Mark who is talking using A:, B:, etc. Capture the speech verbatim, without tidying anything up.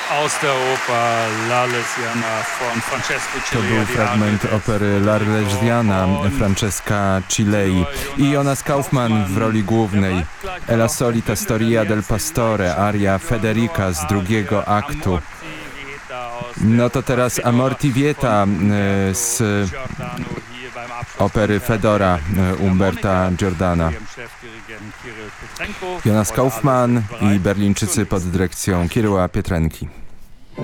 A: To był fragment opery La Lesbiana Francesca Cilei i Jonas Kaufmann w roli głównej. E la solita storia del pastore, aria Federica z drugiego aktu. No to teraz Amorti Vieta z opery Fedora Umberta Giordana. Jonas Kaufmann i Berlińczycy pod dyrekcją Kiryła Pietrenki.